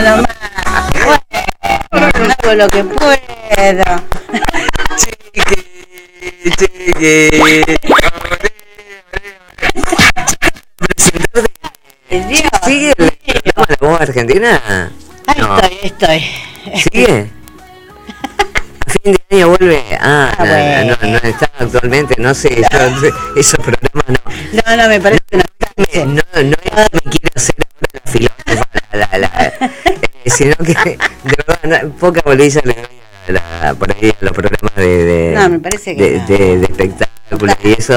nomás. Bueno, hago lo que puedo. Chiqui. ¿Sigue el programa La Voz Argentina? No. Estoy. ¿Sigue? A fin de año vuelve. Bueno. No está actualmente, no sé, esos programas no. No, me parece que no. No es que me quiero hacer ahora la filósofa, sino que de verdad poca bolilla le doy por ahí a los programas no, me parece que de espectáculos y eso.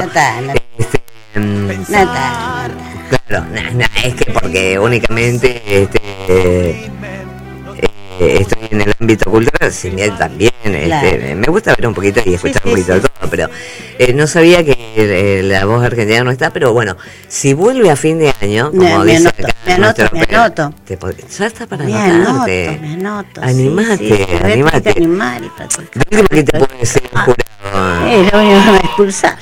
Claro, es que porque únicamente estoy en el ámbito cultural, si bien también me gusta ver un poquito y escuchar un poquito de todo, pero no sabía que La Voz Argentina no está, pero bueno, si vuelve a fin de año, como dice acá, me anoto. Ya está para anotarte. Me anoto. Animate. De último que te puede decir el jurado. Lo único que me va a expulsar.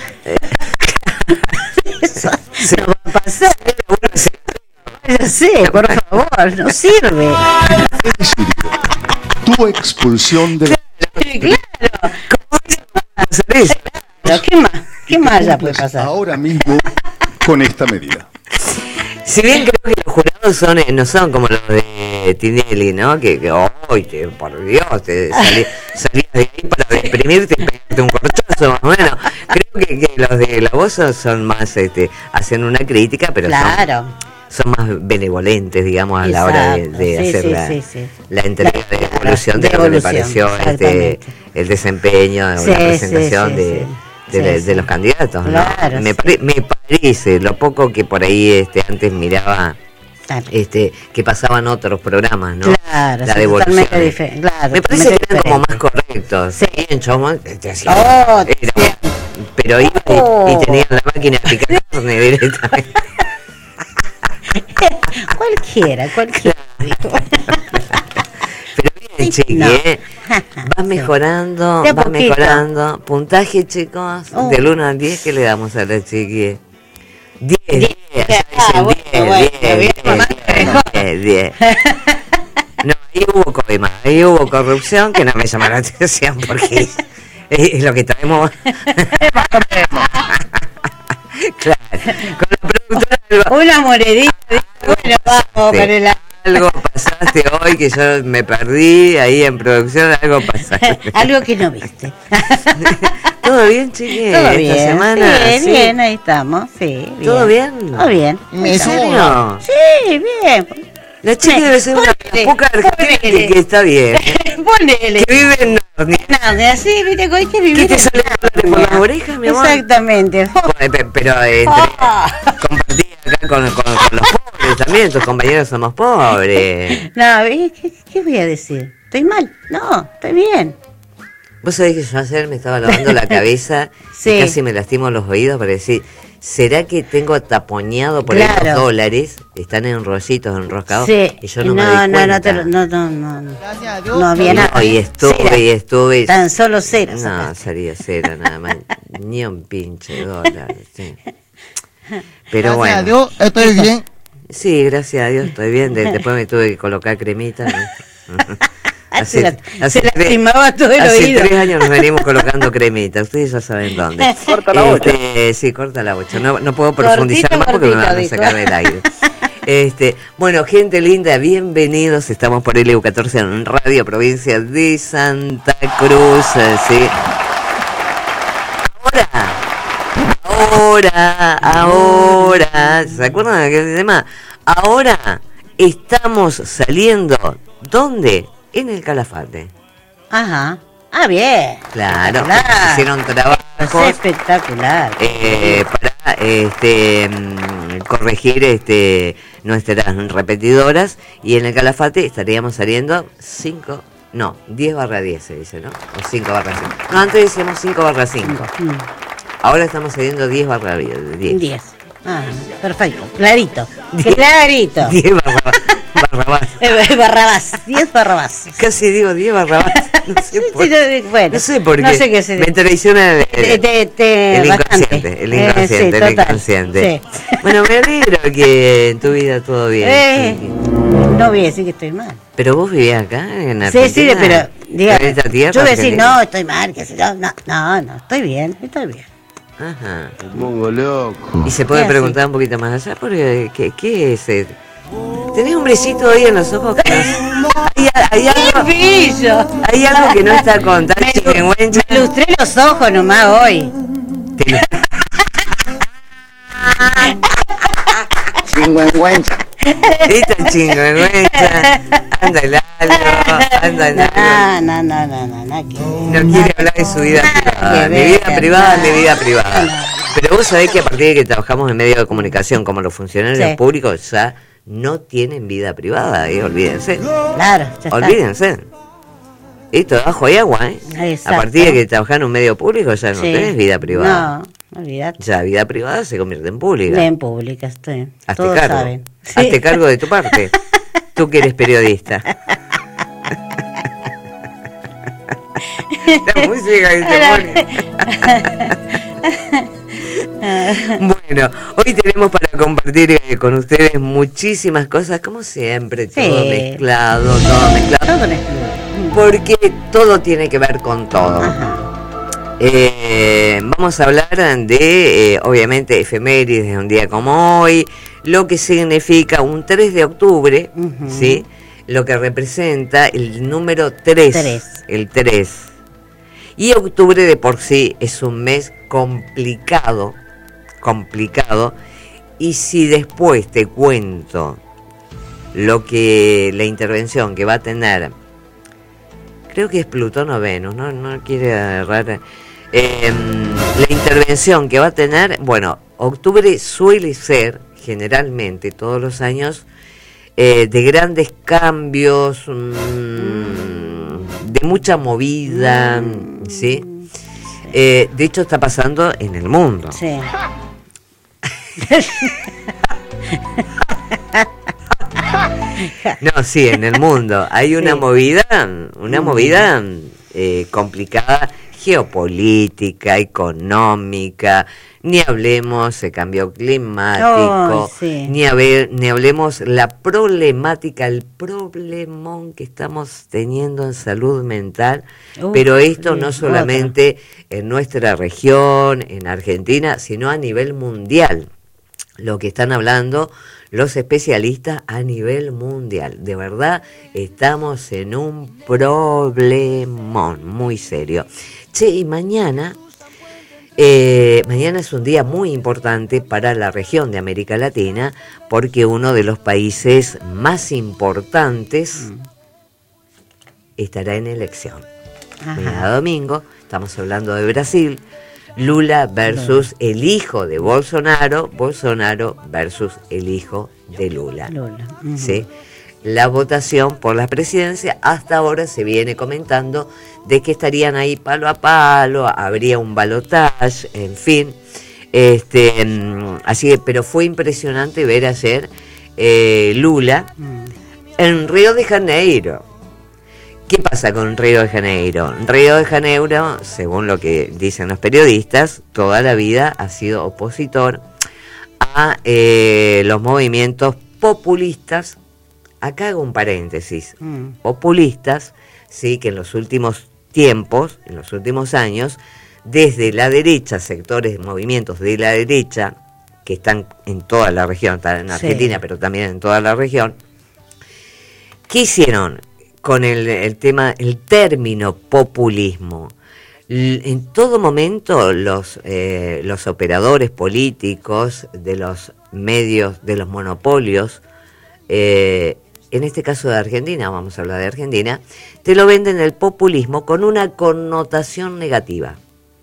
Eso no va a pasar. Ya sé, por favor, no sirve. Tu expulsión de Claro. ¿Qué más ya puede pasar? Ahora mismo con esta medida. Si bien creo que los jurados no son como los de Tinelli, ¿no? Que por Dios, salías de ahí para deprimirte y pegarte un corchazo, más o menos. Creo que los de La Voz son más, hacen una crítica, pero son más benevolentes, digamos, a la hora de hacer la entrega de evolución de lo que le pareció el desempeño, la presentación de los candidatos, ¿no? Claro, me parece, lo poco que por ahí antes miraba, que pasaban otros programas, ¿no? Claro, la devolución. Claro, me parece que eran como más correctos. Sí, en Chomón pero iba y tenían la máquina de picar carne directamente. Cualquiera. Pero bien, Chiqui, vas mejorando. Puntaje, chicos, del 1 al 10, ¿qué le damos a la Chiqui? 10. No, ahí hubo coima, ahí hubo corrupción, que no me llama la atención porque es lo que traemos. Claro, con la productora una monedita, bueno, vamos con el algo pasaste hoy que yo me perdí ahí en producción, algo pasaste. Algo que no viste. ¿Todo bien, Chiqui? ¿Todo bien? Esta semana. Bien, ahí estamos, sí. Bien. ¿Todo bien? Todo bien. ¿En serio? Sí, bien. La Chiqui debe ser una poca argentina que está bien. Ponele. Que vive en Narnia. Sí, viste que hay que vivir. ¿Qué te sale por las orejas, mi amor? Exactamente. Pero compartí acá con los pobres también, tus compañeros somos pobres. No, ¿qué voy a decir? ¿Estoy mal? No, estoy bien. Vos sabés que yo ayer me estaba lavando la cabeza y casi me lastimo los oídos para decir, ¿será que tengo taponeado por ahí los dólares? Están en rollitos, enroscados, y yo no me di cuenta. No había nada. No, y estuve. Tan solo cero. No, sería cero nada más. Ni un pinche dólar. Sí. Pero gracias a Dios, estoy bien. Sí, gracias a Dios, estoy bien. Después me tuve que colocar cremita. Se lastimaba todo el oído. Hace 3 años nos venimos colocando cremita. Ustedes ya saben dónde. Corta la bocha. Sí, corta la bocha. No puedo profundizar más porque me van a sacar del aire. Bueno, gente linda, bienvenidos. Estamos por LU14 en Radio Provincia de Santa Cruz. ¿Sí? Ahora, ¿se acuerdan de aquel tema? Ahora estamos saliendo, ¿dónde? En el Calafate. Ajá. Ah, bien. Claro, hicieron trabajos espectacular. Para corregir nuestras repetidoras, y en el Calafate estaríamos saliendo 10/10 se dice, ¿no? O 5/5. No, antes decíamos 5/5. Ahora estamos saliendo 10/10. 10. Ah, perfecto. Clarito. 10 Barrabás. 10 Barrabás. Casi digo 10 Barrabás. No sé por qué. Bueno, no sé por qué. No sé qué se me traiciona el inconsciente. El inconsciente. Sí. Bueno, me alegro que en tu vida todo bien. No voy a decir que estoy mal. Pero vos vivías acá en Sí, Argentina. sí, pero diga, ¿En esta tierra yo voy a decir, argentina? no, estoy mal, que sé yo. No, estoy bien. Ajá. Mongo loco. Y se puede ¿Qué preguntar un poquito más allá, porque ¿qué es? ¿Tenés un brillecito ahí en los ojos? Hay algo, ¡Pillo! hay algo que no está con tan Me chimenguencha. ilustré los ojos nomás hoy. Chingüengüencha. Esta chingüengüencha. Anda el algo, anda el algo. No. No quiere hablar de su vida privada. Mi vida privada es mi vida privada. Pero vos sabés que a partir de que trabajamos en medios de comunicación como los funcionarios Sí. públicos ya no tienen vida privada, olvídense. Claro, ya está. Olvídense. Esto de abajo hay agua, ¿eh? Exacto. A partir de que trabajás en un medio público ya no Sí. tenés vida privada. No, olvidate. Ya vida privada se convierte en pública. En pública estoy. Hazte Todos cargo. saben. Sí. Hazte cargo de tu parte. Tú que eres periodista. La música que se pone. Bueno, hoy tenemos para compartir con ustedes muchísimas cosas, como siempre, todo Sí. mezclado, Todo en exclusivo. porque todo tiene que ver con todo. Ajá. Vamos a hablar de, obviamente, efemérides de un día como hoy, lo que significa un 3 de octubre, Ujú. ¿sí? Lo que representa el número 3, Tres. el 3. Y octubre de por sí es un mes complicado, y si después te cuento la intervención que va a tener, creo que es Plutón o Venus, no quiere agarrar, la intervención que va a tener, bueno, octubre suele ser, generalmente, todos los años, de grandes cambios, de mucha movida, ¿sí? De hecho está pasando en el mundo. Sí. No, sí, en el mundo. Hay una Sí. movida complicada, geopolítica, económica, ni hablemos de cambio climático, Ay, sí. ni hablemos la problemática, el problemón que estamos teniendo en salud mental, pero esto no solamente en nuestra región, en Argentina, sino a nivel mundial. Lo que están hablando los especialistas a nivel mundial. De verdad, estamos en un problemón muy serio. Che, y mañana es un día muy importante para la región de América Latina, porque uno de los países más importantes estará en elección. Mañana domingo, estamos hablando de Brasil. Lula versus el hijo de Bolsonaro, Bolsonaro versus el hijo de Lula. ¿Sí? La votación por la presidencia hasta ahora se viene comentando de que estarían ahí palo a palo, habría un balotaje, en fin. Así que, pero fue impresionante ver ayer Lula en Río de Janeiro. ¿Qué pasa con Río de Janeiro? Río de Janeiro, según lo que dicen los periodistas, toda la vida ha sido opositor a los movimientos populistas. Acá hago un paréntesis. Populistas, sí, que en los últimos tiempos, en los últimos años, desde la derecha, sectores, movimientos de la derecha, que están en toda la región, están en Argentina, pero también en toda la región, ¿qué hicieron con el término populismo? En todo momento los operadores políticos de los medios, de los monopolios, en este caso de Argentina, vamos a hablar de Argentina, te lo venden el populismo con una connotación negativa.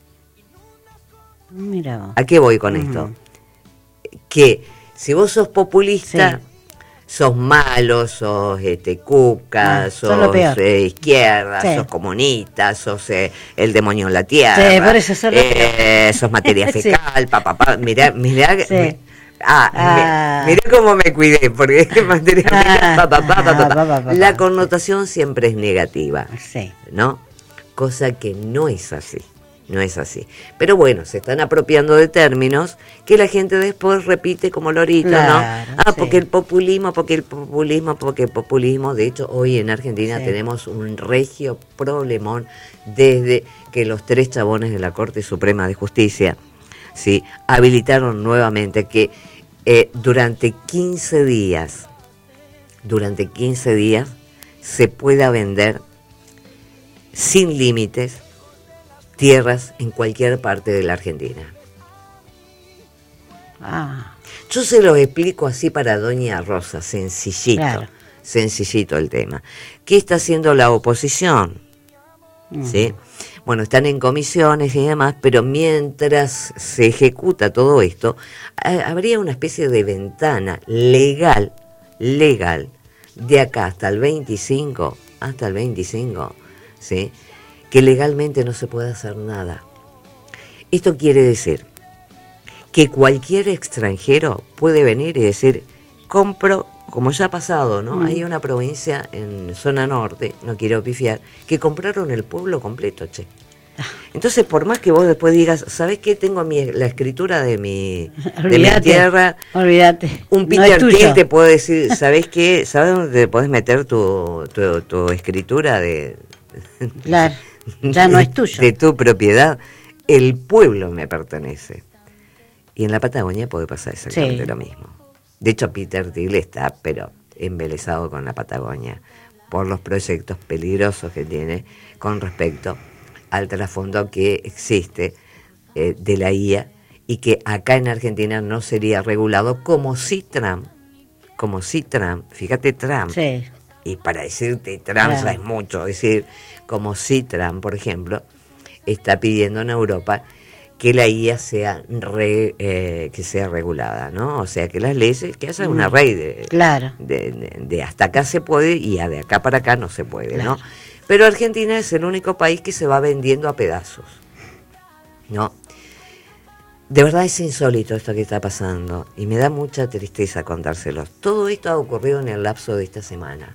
Mira. ¿A qué voy con esto? Que si vos sos populista, sos malo, sos cuca, sos izquierda, sos comunista, sos el demonio en la tierra, sí, por eso sos materia fecal, mirá, sí. Mirá cómo me cuidé, porque es materia fecal, la connotación siempre es negativa, ¿no? Cosa que no es así. No es así. Pero bueno, se están apropiando de términos que la gente después repite como lorito, Claro, ¿no? sí. Porque el populismo, porque el populismo, porque el populismo. De hecho, hoy en Argentina Sí. tenemos un regio problemón desde que los 3 chabones de la Corte Suprema de Justicia, ¿sí?, habilitaron nuevamente que durante 15 días se pueda vender sin límites tierras en cualquier parte de la Argentina. Ah, Yo se lo explico así para doña Rosa, sencillito, Claro. sencillito el tema. ¿Qué está haciendo la oposición? ¿Sí? Bueno, están en comisiones y demás, pero mientras se ejecuta todo esto, habría una especie de ventana legal, de acá hasta el 25, ¿sí?, que legalmente no se puede hacer nada. Esto quiere decir que cualquier extranjero puede venir y decir, compro, como ya ha pasado, ¿no? Hay una provincia en zona norte, no quiero pifiar, que compraron el pueblo completo, che. Entonces, por más que vos después digas, ¿sabés qué? Tengo la escritura de mi tierra, Olvídate. un No Peter es tuyo. Thiel te puede decir, ¿sabés qué? ¿Sabés dónde te podés meter tu escritura de... Claro, ya no es tuyo. de tu propiedad? El pueblo me pertenece. Y en la Patagonia puede pasar exactamente Sí. lo mismo. De hecho, Peter Thiel está, pero embelesado con la Patagonia por los proyectos peligrosos que tiene con respecto al trasfondo que existe de la IA y que acá en Argentina no sería regulado como si Trump, fíjate Trump, Sí, y para decirte Trump Claro. ya es mucho, decir, como si Trump, por ejemplo, está pidiendo en Europa que la IA sea que sea regulada, ¿no? O sea, que las leyes, que haya una ley claro. de hasta acá se puede y de acá para acá no se puede, Claro. ¿no? Pero Argentina es el único país que se va vendiendo a pedazos, ¿no? De verdad es insólito esto que está pasando y me da mucha tristeza contárselos. Todo esto ha ocurrido en el lapso de esta semana.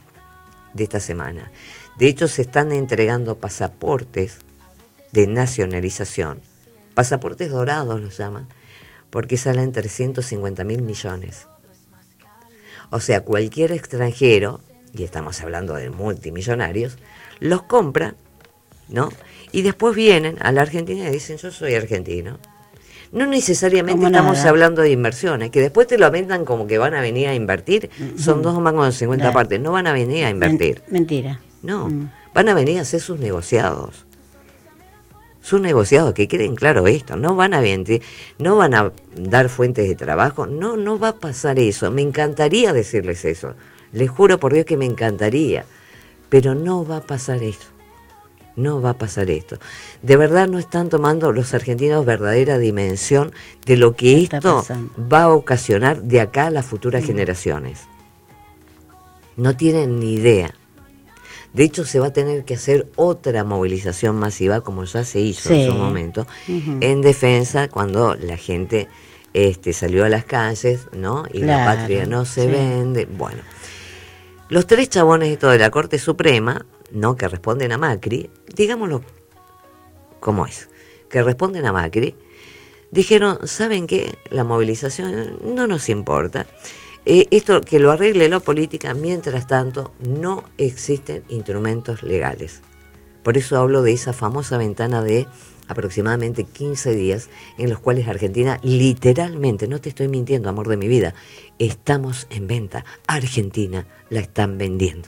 De hecho, se están entregando pasaportes de nacionalización. Pasaportes dorados los llaman, porque salen 350.000 millones. O sea, cualquier extranjero, y estamos hablando de multimillonarios, los compra, ¿no? Y después vienen a la Argentina y dicen, yo soy argentino. No necesariamente Como estamos nada. hablando de inversiones, que después te lo vendan como que van a venir a invertir, son 2,50 Claro. partes, no van a venir a invertir. Mentira. No, van a venir a hacer sus negociados. Sus negociados, que queden claro esto, no van a vender, no van a dar fuentes de trabajo, no va a pasar eso. Me encantaría decirles eso, les juro por Dios que me encantaría, pero no va a pasar eso. No va a pasar esto. De verdad no están tomando los argentinos verdadera dimensión de lo que ¿Qué está esto pasando? va a ocasionar de acá a las futuras generaciones. No tienen ni idea. De hecho, se va a tener que hacer otra movilización masiva, como ya se hizo en Sí. su momento, Ujú. en defensa cuando la gente salió a las calles, ¿no? Y la Claro, patria no se sí. vende. Bueno, los 3 chabones estos de la Corte Suprema, ¿no?, que responden a Macri, digámoslo como es, que responden a Macri, dijeron, ¿saben qué? La movilización no nos importa. Esto que lo arregle la política, mientras tanto no existen instrumentos legales. Por eso hablo de esa famosa ventana de aproximadamente 15 días en los cuales Argentina literalmente, no te estoy mintiendo, amor de mi vida, estamos en venta. Argentina la están vendiendo.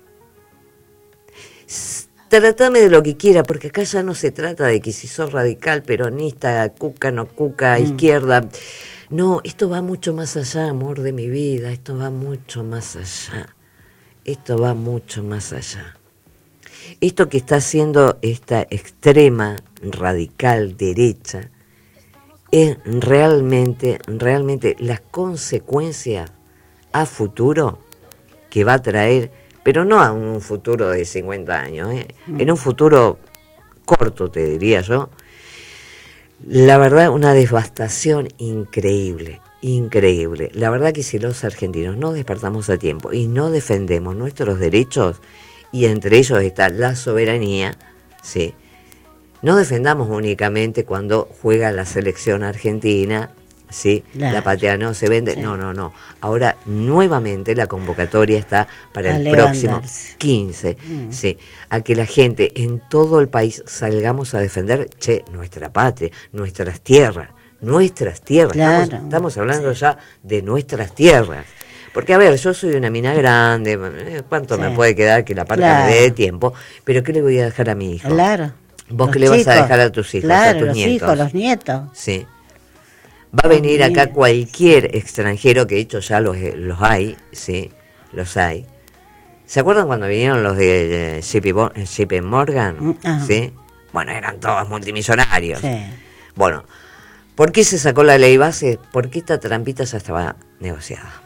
Trátame de lo que quiera, porque acá ya no se trata de que si sos radical, peronista, cuca, no cuca, izquierda. No, esto va mucho más allá, amor de mi vida, esto va mucho más allá. Esto va mucho más allá. Esto que está haciendo esta extrema, radical derecha, es realmente la consecuencia a futuro que va a traer, pero no a un futuro de 50 años, en un futuro corto, te diría yo. La verdad, una devastación increíble, increíble. La verdad que si los argentinos no despertamos a tiempo y no defendemos nuestros derechos, y entre ellos está la soberanía, ¿sí?, No defendamos únicamente cuando juega la selección argentina, ¿sí? Claro. La patria no se vende. Sí. No. Ahora, nuevamente, la convocatoria está para A el próximo levantarse. 15, ¿sí? A que la gente en todo el país salgamos a defender, nuestra patria, nuestras tierras. Claro. Estamos hablando ya de nuestras tierras. Porque, a ver, yo soy una mina grande, ¿cuánto Sí. me puede quedar que la parca Claro. me dé tiempo? Pero ¿qué le voy a dejar a mi hijo? Claro. ¿Vos Los qué le vas a chicos. dejar a tus hijos, Claro, a tus los nietos? hijos, los nietos. Sí. Va a venir acá Mira. cualquier extranjero, que de hecho ya los hay, sí, los hay. ¿Se acuerdan cuando vinieron los de JP Morgan? Ah. Sí. Bueno, eran todos multimillonarios. Sí. Bueno, ¿por qué se sacó la ley base? Porque esta trampita ya estaba negociada.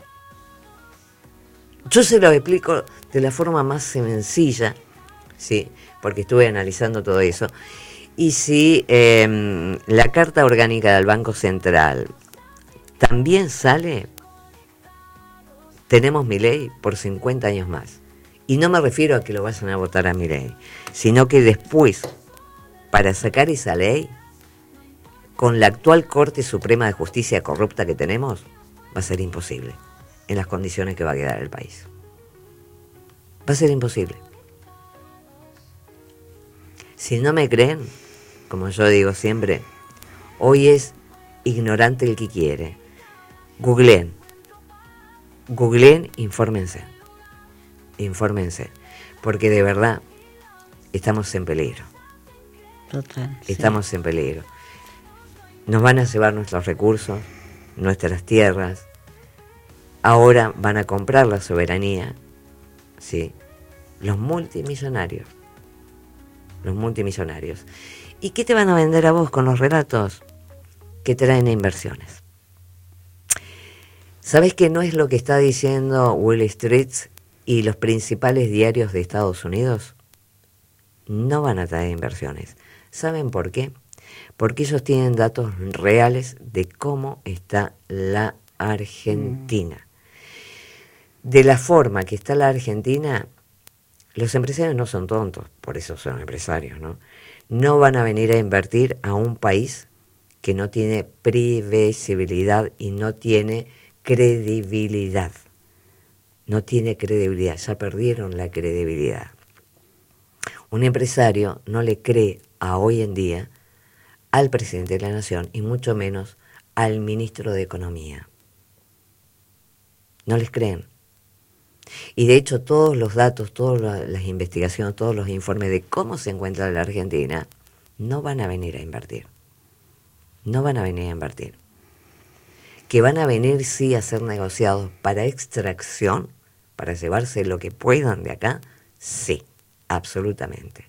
Yo se lo explico de la forma más sencilla, sí, porque estuve analizando todo eso. Y si la Carta Orgánica del Banco Central también sale, tenemos Milei por 50 años más. Y no me refiero a que lo vayan a votar a Milei, sino que después, para sacar esa ley, con la actual Corte Suprema de Justicia corrupta que tenemos, va a ser imposible, en las condiciones que va a quedar el país. Va a ser imposible. Si no me creen, como yo digo siempre, hoy es ignorante el que quiere. Googleen, infórmense, porque de verdad estamos en peligro. Total. sí. Estamos en peligro. Nos van a llevar nuestros recursos, nuestras tierras. Ahora van a comprar la soberanía, ¿sí? Los multimillonarios. ¿Y qué te van a vender a vos con los relatos que traen inversiones? ¿Sabés que no es lo que está diciendo Wall Street y los principales diarios de Estados Unidos? No van a traer inversiones. ¿Saben por qué? Porque ellos tienen datos reales de cómo está la Argentina. De la forma que está la Argentina, los empresarios no son tontos, por eso son empresarios, ¿no? No van a venir a invertir a un país que no tiene previsibilidad y no tiene credibilidad. No tiene credibilidad, ya perdieron la credibilidad. Un empresario no le cree a hoy en día al presidente de la Nación y mucho menos al ministro de Economía. No les creen. Y de hecho todos los datos, todas las investigaciones, todos los informes de cómo se encuentra la Argentina, no van a venir a invertir. No van a venir a invertir. Que van a venir sí a ser negociados para extracción, para llevarse lo que puedan de acá, sí, absolutamente.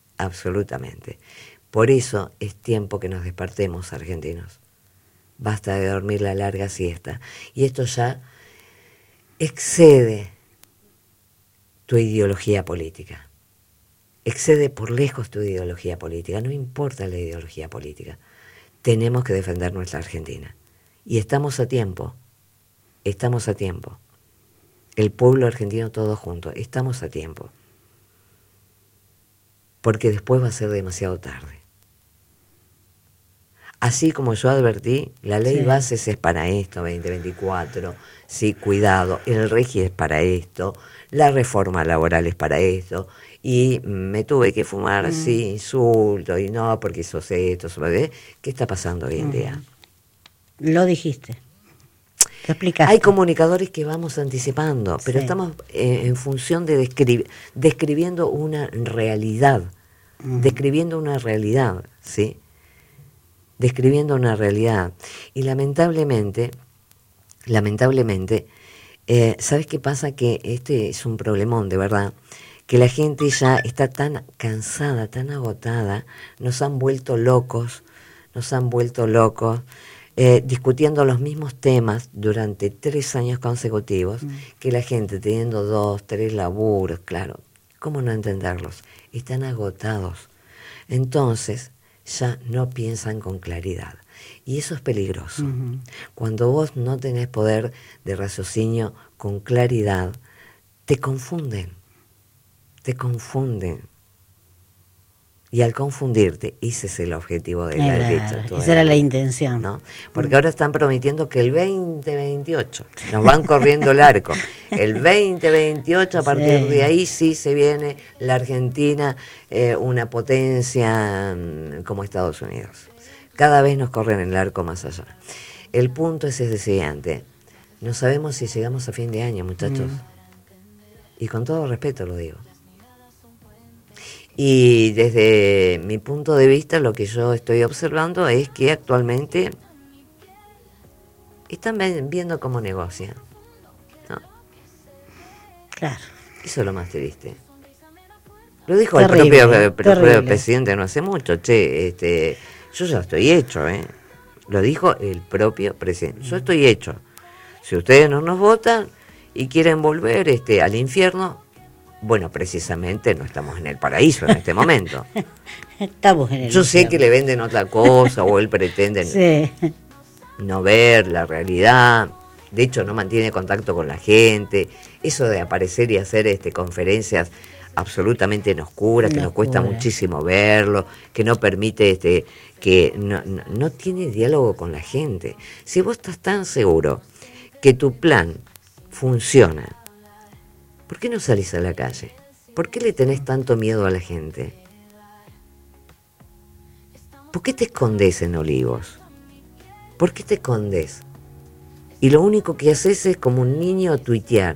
Por eso es tiempo que nos despertemos, argentinos. Basta de dormir la larga siesta. Y esto ya excede tu ideología política. Excede por lejos tu ideología política. No importa la ideología política. Tenemos que defender nuestra Argentina. Y estamos a tiempo. El pueblo argentino todo junto. Estamos a tiempo. Porque después va a ser demasiado tarde. Así como yo advertí, la ley bases es para esto, 2024, sí, cuidado, el REGI es para esto, la reforma laboral es para esto, y me tuve que fumar, sí, insulto, y no, porque sos esto, ¿qué está pasando hoy en día? Lo dijiste. Lo explicaste. Hay comunicadores que vamos anticipando, pero estamos en función de describiendo una realidad, ¿sí? Describiendo una realidad. Y lamentablemente, ¿sabes qué pasa? Que este es un problemón, de verdad, que la gente ya está tan cansada, tan agotada, nos han vuelto locos, discutiendo los mismos temas durante 3 años consecutivos, que la gente teniendo 2, 3 laburos, claro, ¿cómo no entenderlos? Están agotados. Entonces, ya no piensan con claridad. Y eso es peligroso. Cuando vos no tenés poder de raciocinio con claridad, te confunden. Y al confundirte, ese es el objetivo de la derecha. Esa era la intención. ¿No? Porque ahora están prometiendo que el 2028, nos van corriendo el arco, el 2028, a partir de ahí sí se viene la Argentina, una potencia como Estados Unidos. Cada vez nos corren el arco más allá. El punto es el siguiente, no sabemos si llegamos a fin de año, muchachos. Y con todo respeto lo digo. Y desde mi punto de vista, lo que yo estoy observando es que actualmente están viendo cómo negocian, ¿no? Claro. Eso es lo más triste. Lo dijo Terrible, el propio terrible. presidente no hace mucho. Yo ya estoy hecho, Lo dijo el propio presidente. Yo estoy hecho. Si ustedes no nos votan y quieren volver al infierno, bueno, precisamente no estamos en el paraíso en este momento. Estamos en el Yo sé infierno. que le venden otra cosa o él pretende Sí. no ver la realidad. De hecho, no mantiene contacto con la gente. Eso de aparecer y hacer conferencias absolutamente en oscuras, que nos cuesta muchísimo verlo, que no permite, que no tiene diálogo con la gente. Si vos estás tan seguro que tu plan funciona, ¿por qué no salís a la calle? ¿Por qué le tenés tanto miedo a la gente? ¿Por qué te escondés en Olivos? ¿Por qué te escondés? Y lo único que haces es como un niño tituar.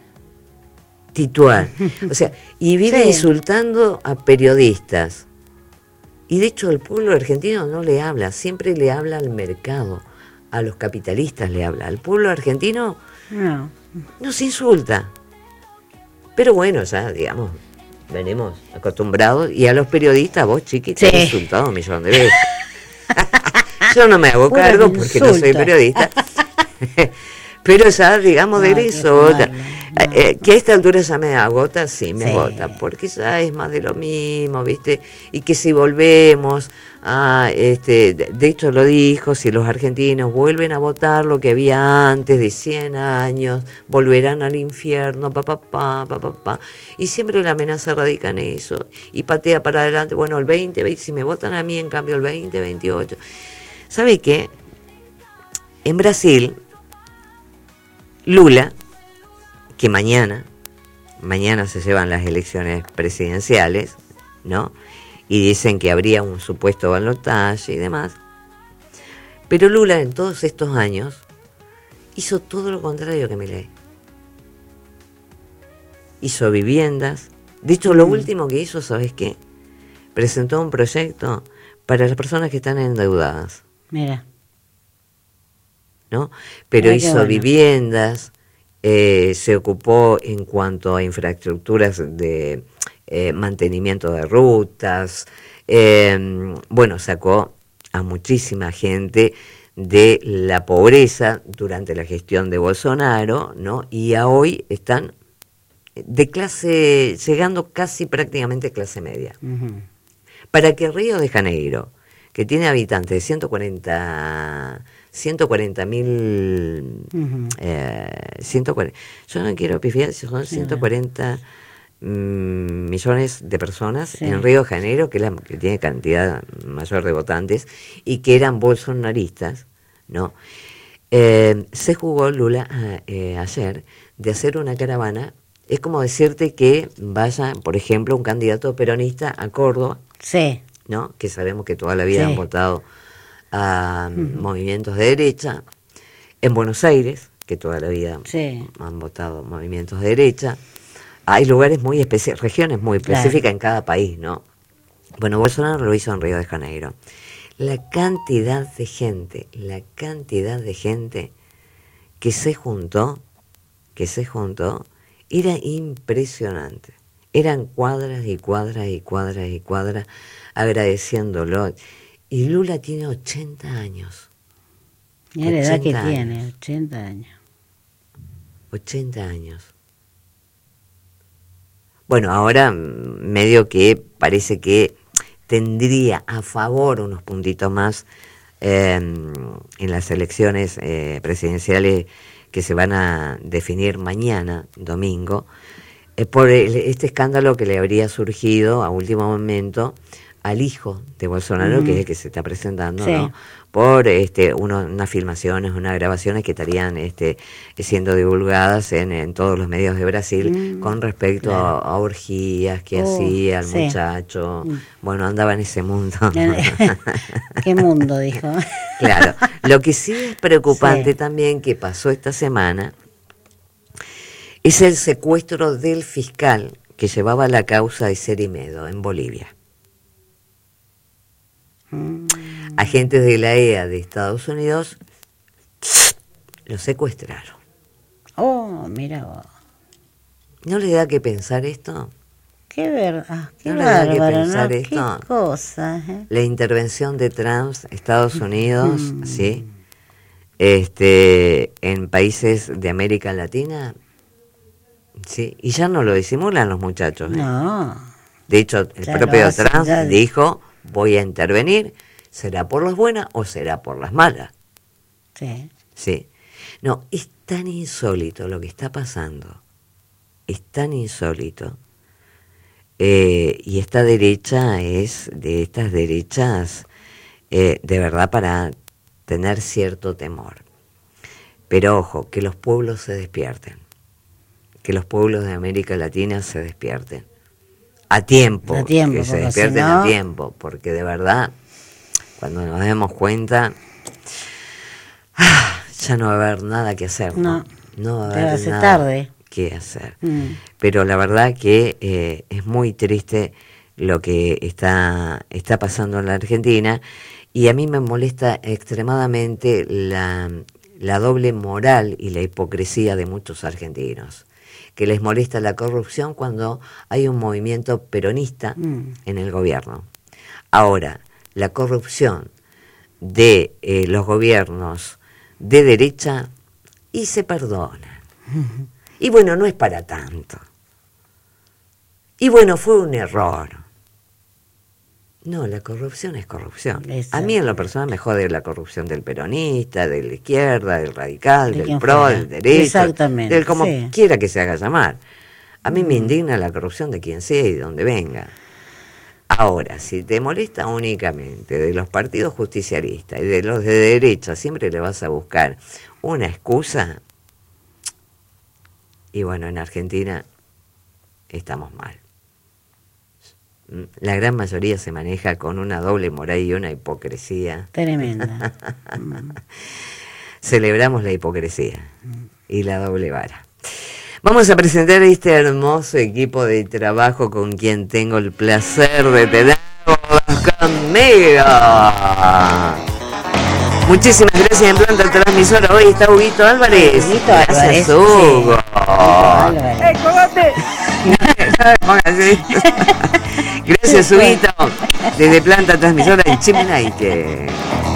O sea, y vive insultando a periodistas. Y de hecho el pueblo argentino no le habla, siempre le habla al mercado, a los capitalistas le habla. Al pueblo argentino no se insulta. Pero bueno, ya, digamos, venimos acostumbrados. Y a los periodistas, vos, chiqui, te he insultado 1.000.000 de veces. Yo no me hago cargo porque no soy periodista. Pero ya, digamos, de eso. Que a esta altura ya me agota, sí, me agota. Porque ya es más de lo mismo, ¿viste? Y que si volvemos a... de hecho lo dijo, si los argentinos vuelven a votar lo que había antes de 100 años, volverán al infierno, Y siempre la amenaza radica en eso. Y patea para adelante, bueno, el 20, si me votan a mí, en cambio el 2028. ¿Sabe qué? En Brasil, Lula, que mañana se llevan las elecciones presidenciales, ¿no? Y dicen que habría un supuesto balotaje y demás. Pero Lula en todos estos años hizo todo lo contrario que Milei. Hizo viviendas. De hecho, lo último que hizo, ¿sabes qué? Presentó un proyecto para las personas que están endeudadas. Mira. ¿No? Pero hizo viviendas, se ocupó en cuanto a infraestructuras de mantenimiento de rutas, sacó a muchísima gente de la pobreza durante la gestión de Bolsonaro, ¿no? Y a hoy están de clase, llegando casi prácticamente a clase media. Para que Río de Janeiro, que tiene habitantes de 140.000, yo no quiero pifiar, son 140 millones de personas en Río de Janeiro, que tiene cantidad mayor de votantes y que eran bolsonaristas, ¿no? Se jugó Lula ayer de hacer una caravana. Es como decirte que vaya, por ejemplo, un candidato peronista a Córdoba, ¿no? Que sabemos que toda la vida han votado a movimientos de derecha. En Buenos Aires, que toda la vida han votado movimientos de derecha. Hay lugares muy específicos, regiones muy específicas en cada país, ¿no? Bueno, Bolsonaro lo hizo en Río de Janeiro. La cantidad de gente que se juntó, era impresionante. Eran cuadras y cuadras y cuadras y cuadras agradeciéndolo. Y Lula tiene 80 años. Mira la edad que tiene, 80 años. 80 años. Bueno, ahora medio que parece que tendría a favor unos puntitos más en las elecciones presidenciales que se van a definir mañana, domingo, por este escándalo que le habría surgido a último momento al hijo de Bolsonaro, que es el que se está presentando, Sí. ¿no? Por unas filmaciones, unas grabaciones que estarían siendo divulgadas en todos los medios de Brasil con respecto a orgías que hacía el sí. muchacho. Bueno, andaba en ese mundo. ¿Qué mundo, dijo? Claro. Lo que sí es preocupante Sí. también que pasó esta semana es el secuestro del fiscal que llevaba la causa de Cerimedo en Bolivia. Agentes de la EA de Estados Unidos lo secuestraron. Oh, mira vos. ¿No le da que pensar esto? Qué verdad, qué ¿No le da que bárbaro, pensar ¿no? esto? Qué cosa, La intervención de Trump, Estados Unidos, ¿sí? En países de América Latina, ¿sí? Y ya no lo disimulan los muchachos, ¿eh? No, De hecho, el Ya lo propio hacen, Trump ya. dijo, voy a intervenir, ¿será por las buenas o será por las malas? sí. Sí. No, es tan insólito lo que está pasando, es tan insólito, y esta derecha es de estas derechas de verdad para tener cierto temor. Pero ojo, que los pueblos se despierten, que los pueblos de América Latina se despierten. A tiempo, A tiempo, que se porque despierten si no- a tiempo, porque de verdad, cuando nos demos cuenta, ya no va a haber nada que hacer. No, no va a Te haber hace nada tarde. que hacer. Pero Pero la verdad que es muy triste lo que está pasando en la Argentina, y a mí me molesta extremadamente la doble moral y la hipocresía de muchos argentinos, que les molesta la corrupción cuando hay un movimiento peronista en el gobierno. Ahora, la corrupción de los gobiernos de derecha, y se perdonan. Y bueno, no es para tanto. Y bueno, fue un error. No, la corrupción es corrupción. Exacto. A mí en lo personal me jode la corrupción del peronista, de la izquierda, del radical, De del quien pro, fuera. del derecho, Exactamente, del como sí. quiera que se haga llamar. A mí me indigna la corrupción de quien sea y de donde venga. Ahora, si te molesta únicamente de los partidos justicialistas y de los de derecha, siempre le vas a buscar una excusa. Y bueno, en Argentina estamos mal. La gran mayoría se maneja con una doble moral y una hipocresía. tremenda. Celebramos la hipocresía y la doble vara. Vamos a presentar este hermoso equipo de trabajo con quien tengo el placer de tenerlos conmigo. Muchísimas gracias en planta transmisora. Hoy está Huguito Álvarez. Huguito Álvarez, Gracias, Hugo. Póngase. Gracias, Huguito. Desde planta transmisora en Chimenaique.